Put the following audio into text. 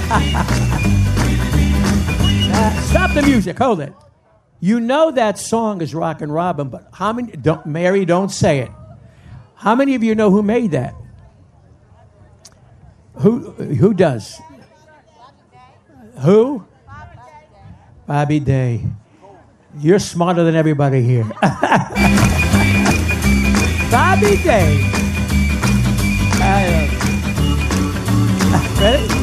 Stop the music. Hold it. You know that song is Rockin' Robin, but how many? Mary, don't say it. How many of you know who made that? Who does? Who? Bobby Day. You're smarter than everybody here. Bobby Day. Ready?